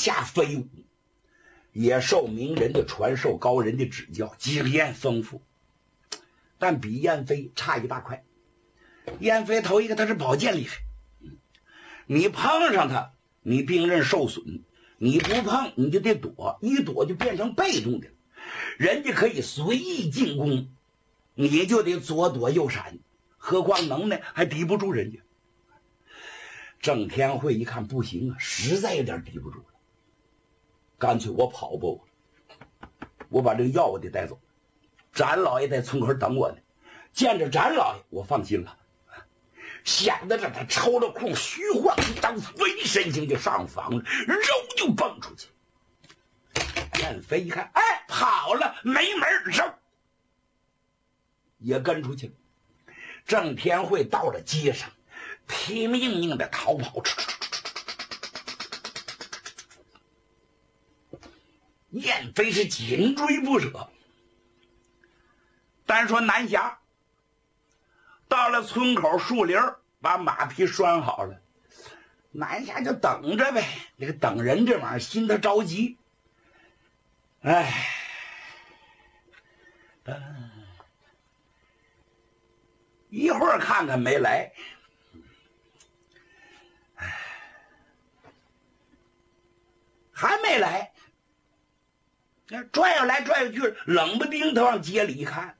下飞舞，也受名人的传授，高人的指教，经验丰富，但比燕飞差一大块。燕飞头一个他是宝剑厉害，你碰上他，你兵刃受损，你不碰你就得躲，一躲就变成被动的，人家可以随意进攻，你就得左躲右闪，何况能耐还敌不住人家。郑天惠一看不行啊，实在有点敌不住了，干脆我跑吧，我把这个药我得带走，展老爷在村口等我呢，见着展老爷我放心了。想到这，他抽了空，虚晃一刀，飞身形就上房了，肉就蹦出去。燕飞一看，哎，跑了，没门，肉也跟出去了。郑天惠到了街上，拼命命的逃跑，燕飞是紧追不舍。单说南霞到了村口树林，把马匹拴好了，南霞就等着呗。这个等人这玩意儿，心他着急。哎，一会儿看看没来，还没来，拽悠来拽悠去，冷不丁他往街里一看，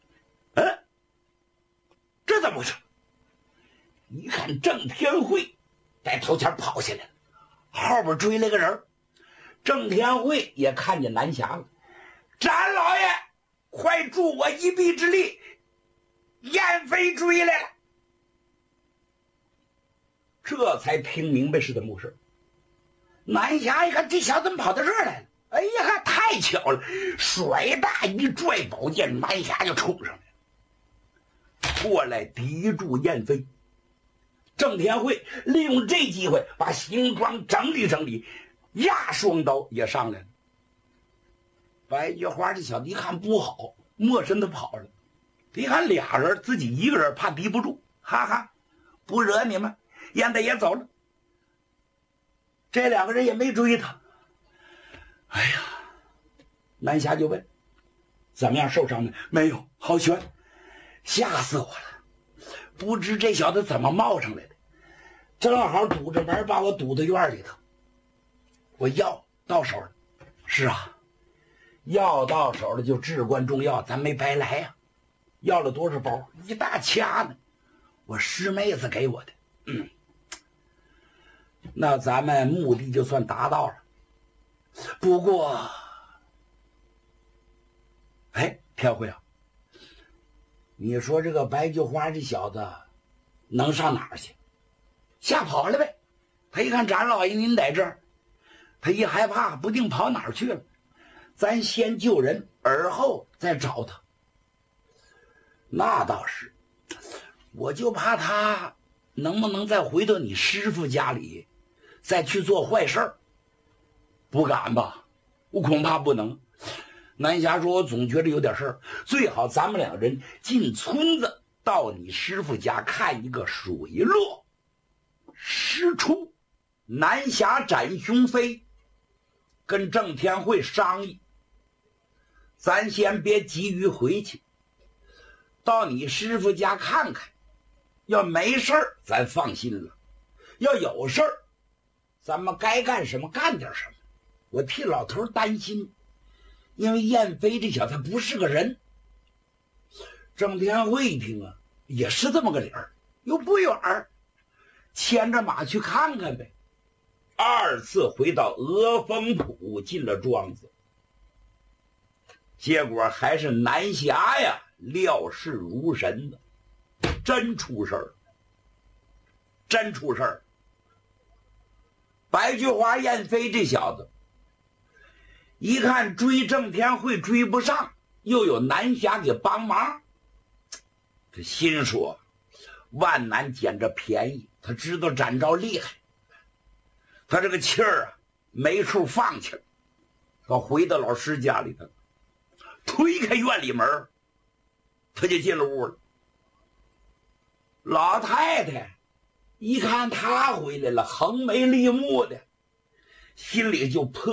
这怎么回事？一看郑天惠在头前跑下来了，后边追来个人。郑天惠也看见南霞了，展老爷，快助我一臂之力，燕飞追来了。这才听明白是怎么回事。南霞一看这小子怎么跑到这儿来了，哎呀，太巧了，甩大一拽宝剑，南霞就冲上来了，过来敌住燕飞。郑天惠利用这机会把行装整理整理，压双刀也上来了。白菊花这小子一看不好，陌生的跑了。一看俩人，自己一个人怕敌不住，哈哈，不惹你们，燕子也走了。这两个人也没追他。哎呀，南霞就问怎么样，受伤没？没有，好悬，吓死我了，不知这小子怎么冒上来的，正好堵着门，把我堵到院里头。我药到手了。是啊，药到手了就至关重要，咱没白来呀。要了多少包？一大掐呢，我师妹子给我的。那咱们目的就算达到了。不过，哎，天惠啊，你说这个白菊花这小子能上哪儿去？吓跑了呗。他一看展老爷您在这儿，他一害怕，不定跑哪儿去了。咱先救人，而后再找他。那倒是，我就怕他能不能再回到你师傅家里，再去做坏事儿。不敢吧？我恐怕不能。南霞说，我总觉得有点事儿，最好咱们两人进村子，到你师傅家看一个水落石出。南霞展雄飞跟郑天惠商议，咱先别急于回去，到你师傅家看看，要没事儿咱放心了，要有事儿咱们该干什么干点什么。我替老头担心，因为燕飞这小子不是个人。郑天惠一听啊，也是这么个理儿，又不远儿，牵着马去看看呗。二次回到鹅峰浦，进了庄子，结果还是南霞呀料事如神的，真出事儿，真出事儿。白菊花燕飞这小子一看追郑天惠追不上，又有南霞给帮忙，这心说万难捡着便宜，他知道展昭厉害，他这个气儿啊没处放去了。他回到老师家里头，推开院里门，他就进了屋了。老太太一看他回来了，横眉立目的，心里就破